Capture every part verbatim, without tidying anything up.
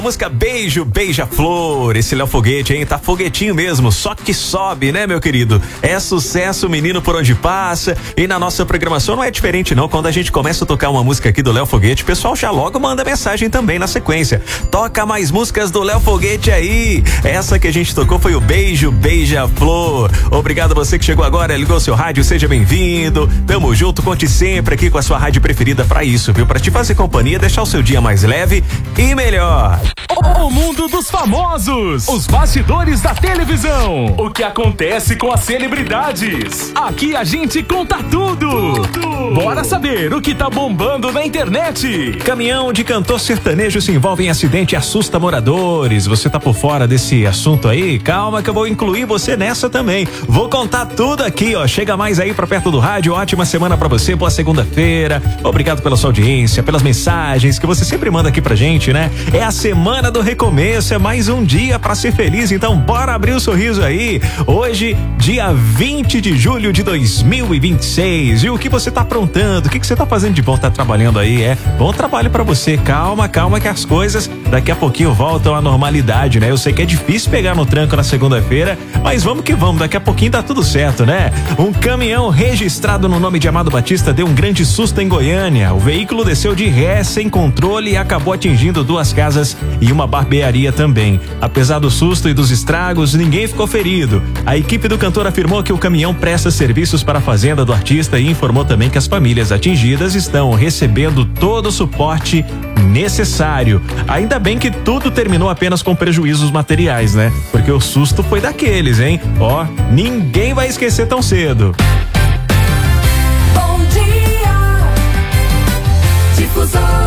Música Beijo, Beija-Flor, esse Léo Foguete, hein? Tá foguetinho mesmo, só que sobe, né, meu querido? É sucesso, menino, por onde passa. E na nossa programação não é diferente, não. Quando a gente começa a tocar uma música aqui do Léo Foguete, o pessoal já logo manda mensagem também na sequência. Toca mais músicas do Léo Foguete aí. Essa que a gente tocou foi o Beijo, Beija-Flor. Obrigado a você que chegou agora, ligou seu rádio, seja bem-vindo. Tamo junto, conte sempre aqui com a sua rádio preferida pra isso, viu? Pra te fazer companhia, deixar o seu dia mais leve e melhor. O mundo dos famosos, os bastidores da televisão, o que acontece com as celebridades. Aqui a gente conta tudo. tudo. Bora saber o que tá bombando na internet. Caminhão de cantor sertanejo se envolve em acidente e assusta moradores. Você tá por fora desse assunto aí? Calma que eu vou incluir você nessa também. Vou contar tudo aqui, ó. Chega mais aí pra perto do rádio. Ótima semana pra você, boa segunda-feira. Obrigado pela sua audiência, pelas mensagens que você sempre manda aqui pra gente, né? É a semana Semana do recomeço, é mais um dia pra ser feliz, então bora abrir o sorriso aí. Hoje, dia vinte de julho de dois mil e vinte e seis. E o que você tá aprontando? O que, que você tá fazendo de bom? Tá trabalhando aí? É bom trabalho pra você. Calma, calma que as coisas daqui a pouquinho voltam à normalidade, né? Eu sei que é difícil pegar no tranco na segunda-feira, mas vamos que vamos, daqui a pouquinho tá tudo certo, né? Um caminhão registrado no nome de Amado Batista deu um grande susto em Goiânia. O veículo desceu de ré sem controle e acabou atingindo duas casas e uma barbearia também. Apesar do susto e dos estragos, ninguém ficou ferido. A equipe do cantor afirmou que o caminhão presta serviços para a fazenda do artista e informou também que as famílias atingidas estão recebendo todo o suporte necessário. Ainda bem que tudo terminou apenas com prejuízos materiais, né? Porque o susto foi daqueles, hein? Ó, ninguém vai esquecer tão cedo. Bom dia, Difusora.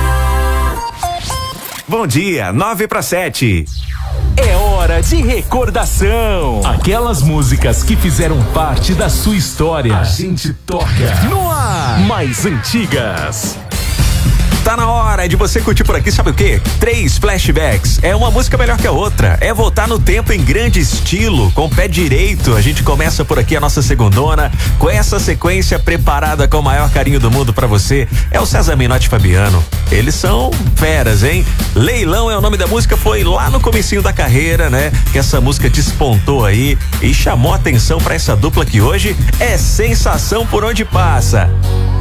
Bom dia, nove para sete. É hora de recordação. Aquelas músicas que fizeram parte da sua história. A gente toca no ar. Mais antigas. Tá na hora de você curtir por aqui, sabe o quê? Três flashbacks. É uma música melhor que a outra. É voltar no tempo em grande estilo, com o pé direito. A gente começa por aqui a nossa segundona, com essa sequência preparada com o maior carinho do mundo pra você. É o César Menotti e Fabiano. Eles são feras, hein? Leilão é o nome da música, foi lá no comecinho da carreira, né? Que essa música despontou aí e chamou atenção pra essa dupla que hoje é sensação por onde passa.